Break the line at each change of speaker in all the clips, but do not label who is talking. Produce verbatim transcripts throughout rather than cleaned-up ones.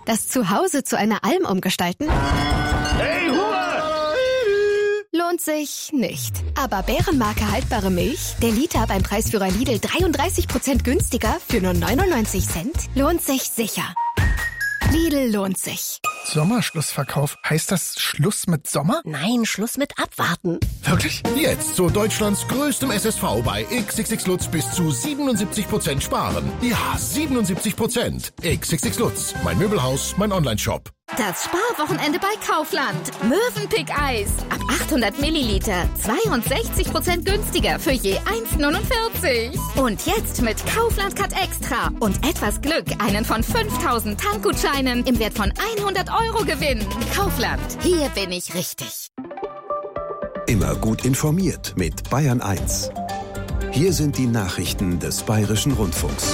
Das Zuhause zu einer Alm umgestalten?
Hey, Ruhe!
Lohnt sich nicht. Aber Bärenmarke haltbare Milch, der Liter beim Preisführer Lidl dreiunddreißig Prozent günstiger für nur neunundneunzig Cent, lohnt sich sicher. Lidl lohnt sich.
Sommerschlussverkauf. Heißt das Schluss mit Sommer?
Nein, Schluss mit Abwarten.
Wirklich?
Jetzt zu Deutschlands größtem S S V bei X X X Lutz bis zu siebenundsiebzig Prozent sparen. Ja, siebenundsiebzig Prozent. X X X Lutz. Mein Möbelhaus, mein Onlineshop.
Das Sparwochenende bei Kaufland. Mövenpick-Eis. Ab achthundert Milliliter. zweiundsechzig Prozent günstiger für je eins neunundvierzig. Und jetzt mit Kaufland Cut Extra. Und etwas Glück einen von fünftausend Tankgutscheinen im Wert von hundert Euro gewinnen. Kaufland. Hier bin ich richtig.
Immer gut informiert mit Bayern eins. Hier sind die Nachrichten des Bayerischen Rundfunks.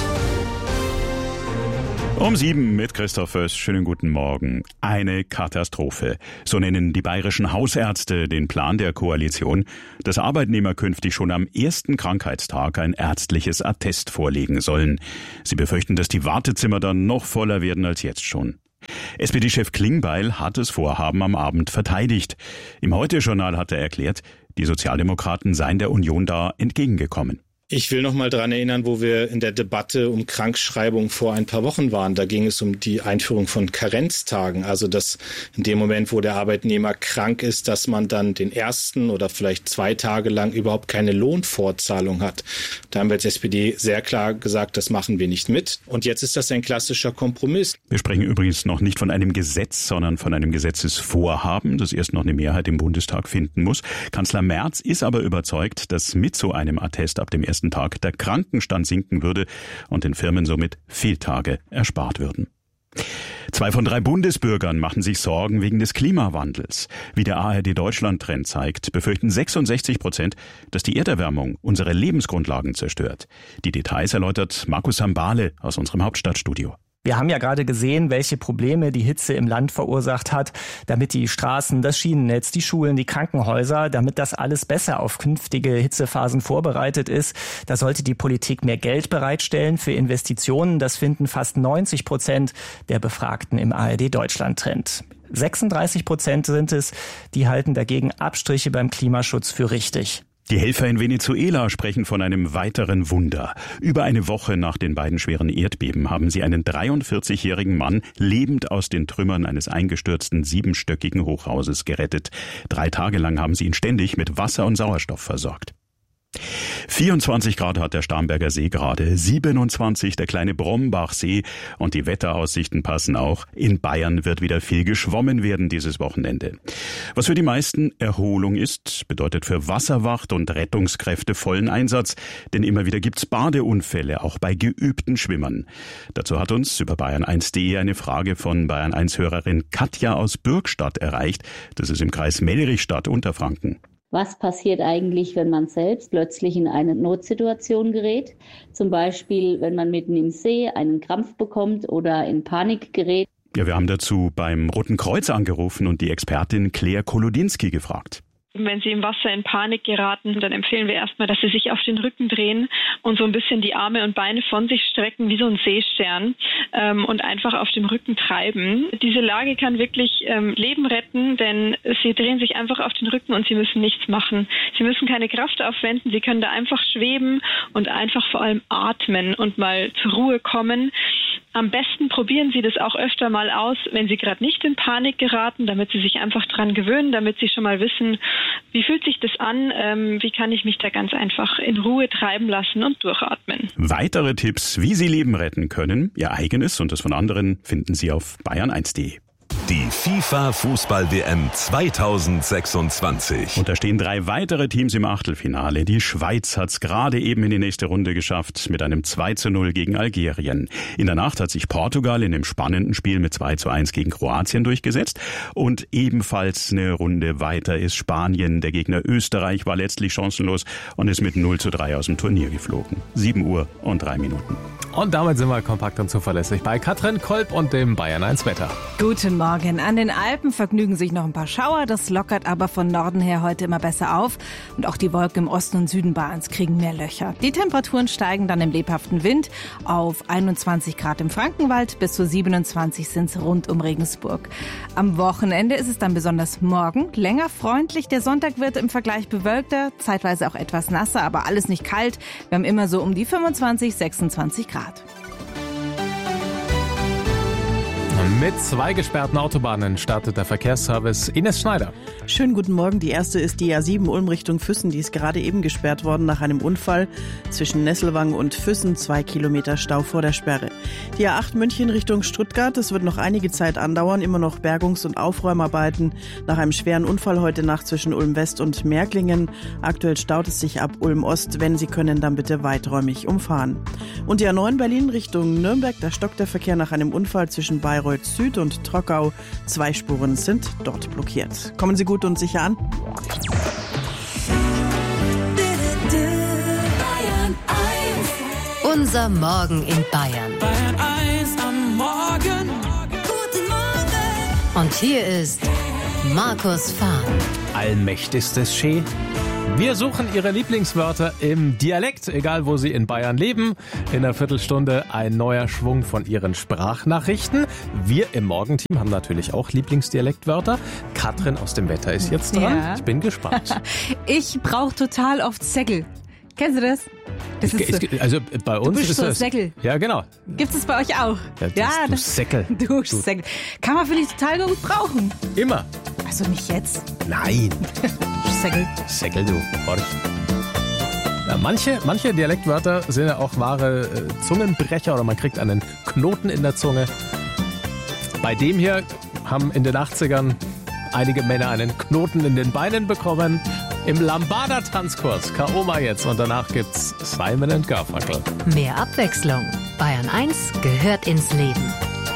Um sieben mit Christoph Föß. Schönen guten Morgen. Eine Katastrophe. So nennen die bayerischen Hausärzte den Plan der Koalition, dass Arbeitnehmer künftig schon am ersten Krankheitstag ein ärztliches Attest vorlegen sollen. Sie befürchten, dass die Wartezimmer dann noch voller werden als jetzt schon. S P D-Chef Klingbeil hat das Vorhaben am Abend verteidigt. Im Heute-Journal hat er erklärt, die Sozialdemokraten seien der Union da entgegengekommen.
Ich will noch mal daran erinnern, wo wir in der Debatte um Krankschreibung vor ein paar Wochen waren. Da ging es um die Einführung von Karenztagen. Also, dass in dem Moment, wo der Arbeitnehmer krank ist, dass man dann den ersten oder vielleicht zwei Tage lang überhaupt keine Lohnfortzahlung hat. Da haben wir als S P D sehr klar gesagt, das machen wir nicht mit. Und jetzt ist das ein klassischer Kompromiss.
Wir sprechen übrigens noch nicht von einem Gesetz, sondern von einem Gesetzesvorhaben, das erst noch eine Mehrheit im Bundestag finden muss. Kanzler Merz ist aber überzeugt, dass mit so einem Attest ab dem ersten Tag der Krankenstand sinken würde und den Firmen somit Fehltage erspart würden. Zwei von drei Bundesbürgern machen sich Sorgen wegen des Klimawandels. Wie der A R D-Deutschland-Trend zeigt, befürchten sechsundsechzig Prozent, dass die Erderwärmung unsere Lebensgrundlagen zerstört. Die Details erläutert Markus Sambale aus unserem Hauptstadtstudio.
Wir haben ja gerade gesehen, welche Probleme die Hitze im Land verursacht hat, damit die Straßen, das Schienennetz, die Schulen, die Krankenhäuser, damit das alles besser auf künftige Hitzephasen vorbereitet ist. Da sollte die Politik mehr Geld bereitstellen für Investitionen. Das finden fast neunzig Prozent der Befragten im A R D-Deutschland-Trend. sechsunddreißig Prozent sind es, die halten dagegen Abstriche beim Klimaschutz für richtig.
Die Helfer in Venezuela sprechen von einem weiteren Wunder. Über eine Woche nach den beiden schweren Erdbeben haben sie einen dreiundvierzigjährigen Mann lebend aus den Trümmern eines eingestürzten siebenstöckigen Hochhauses gerettet. Drei Tage lang haben sie ihn ständig mit Wasser und Sauerstoff versorgt. vierundzwanzig Grad hat der Starnberger See gerade, siebenundzwanzig der kleine Brombachsee und die Wetteraussichten passen auch. In Bayern wird wieder viel geschwommen werden dieses Wochenende. Was für die meisten Erholung ist, bedeutet für Wasserwacht und Rettungskräfte vollen Einsatz, denn immer wieder gibt's Badeunfälle, auch bei geübten Schwimmern. Dazu hat uns über bayern eins punkt de eine Frage von Bayern eins Hörerin Katja aus Bürgstadt erreicht. Das ist im Kreis Mellrichstadt, Unterfranken.
Was passiert eigentlich, wenn man selbst plötzlich in eine Notsituation gerät? Zum Beispiel, wenn man mitten im See einen Krampf bekommt oder in Panik gerät.
Ja, wir haben dazu beim Roten Kreuz angerufen und die Expertin Claire Kolodinski gefragt.
Wenn Sie im Wasser in Panik geraten, dann empfehlen wir erstmal, dass Sie sich auf den Rücken drehen und so ein bisschen die Arme und Beine von sich strecken, wie so ein Seestern, ähm, und einfach auf dem Rücken treiben. Diese Lage kann wirklich ähm, Leben retten, denn Sie drehen sich einfach auf den Rücken und Sie müssen nichts machen. Sie müssen keine Kraft aufwenden, Sie können da einfach schweben und einfach vor allem atmen und mal zur Ruhe kommen. Am besten probieren Sie das auch öfter mal aus, wenn Sie gerade nicht in Panik geraten, damit Sie sich einfach dran gewöhnen, damit Sie schon mal wissen, wie fühlt sich das an, ähm, wie kann ich mich da ganz einfach in Ruhe treiben lassen und durchatmen.
Weitere Tipps, wie Sie Leben retten können, Ihr eigenes und das von anderen, finden Sie auf bayern eins punkt de.
Die FIFA-Fußball-W M zweitausendsechsundzwanzig.
Und da stehen drei weitere Teams im Achtelfinale. Die Schweiz hat's gerade eben in die nächste Runde geschafft mit einem zwei zu null gegen Algerien. In der Nacht hat sich Portugal in dem spannenden Spiel mit zwei zu eins gegen Kroatien durchgesetzt. Und ebenfalls eine Runde weiter ist Spanien. Der Gegner Österreich war letztlich chancenlos und ist mit null zu drei aus dem Turnier geflogen. sieben Uhr und drei Minuten.
Und damit sind wir kompakt und zuverlässig bei Katrin Kolb und dem Bayern eins Wetter.
Guten Morgen. An den Alpen vergnügen sich noch ein paar Schauer. Das lockert aber von Norden her heute immer besser auf. Und auch die Wolken im Osten und Süden Bayerns kriegen mehr Löcher. Die Temperaturen steigen dann im lebhaften Wind auf einundzwanzig Grad im Frankenwald. Bis zu siebenundzwanzig sind es rund um Regensburg. Am Wochenende ist es dann besonders morgen länger freundlich. Der Sonntag wird im Vergleich bewölkter, zeitweise auch etwas nasser, aber alles nicht kalt. Wir haben immer so um die fünfundzwanzig, sechsundzwanzig Grad.
Mit zwei gesperrten Autobahnen startet der Verkehrsservice. Ines Schneider.
Schönen guten Morgen. Die erste ist die A sieben Ulm Richtung Füssen. Die ist gerade eben gesperrt worden nach einem Unfall zwischen Nesselwang und Füssen. Zwei Kilometer Stau vor der Sperre. Die A acht München Richtung Stuttgart. Das wird noch einige Zeit andauern. Immer noch Bergungs- und Aufräumarbeiten nach einem schweren Unfall heute Nacht zwischen Ulm West und Märklingen. Aktuell staut es sich ab Ulm Ost. Wenn Sie können, dann bitte weiträumig umfahren. Und die A neun Berlin Richtung Nürnberg. Da stockt der Verkehr nach einem Unfall zwischen Bayreuth Süd und Trockau. Zwei Spuren sind dort blockiert. Kommen Sie gut und sicher an.
Unser Morgen in Bayern.
Bayern eins am Morgen. Guten Morgen.
Und hier ist Markus Fahn.
Allmächtigstes Schee. Wir suchen Ihre Lieblingswörter im Dialekt, egal wo Sie in Bayern leben. In einer Viertelstunde ein neuer Schwung von Ihren Sprachnachrichten. Wir im Morgenteam haben natürlich auch Lieblingsdialektwörter. Katrin aus dem Wetter ist jetzt dran. Ja. Ich bin gespannt.
Ich brauche total oft Säckel. Kennst du das? Das ist so.
Also bei uns
du bist
ist
so
das
Säckel.
Ja, genau.
Gibt es bei euch auch?
Ja, das,
ja
du
das,
Säckel.
Du Säckel. Kann man, finde ich, total gut brauchen.
Immer.
Also nicht jetzt.
Nein.
Säckel.
Säckel, du. Horch. Ja, manche, manche Dialektwörter sind ja auch wahre äh, Zungenbrecher oder man kriegt einen Knoten in der Zunge. Bei dem hier haben in den achtzigern einige Männer einen Knoten in den Beinen bekommen. Im Lambada-Tanzkurs. K.O.ma jetzt und danach gibt's Simon and Garfunkel.
Mehr Abwechslung. Bayern eins gehört ins Leben.